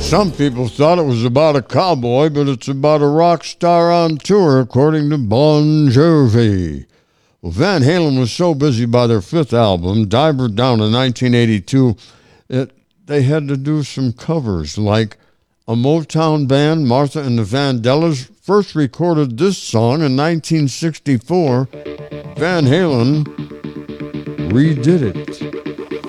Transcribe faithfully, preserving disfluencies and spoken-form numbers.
Some people thought it was about a cowboy, but it's about a rock star on tour, according to Bon Jovi. Well, Van Halen was so busy by their fifth album, Diver Down in nineteen eighty-two, that they had to do some covers, like a Motown band, Martha and the Vandellas, first recorded this song in nineteen sixty-four. Van Halen redid it.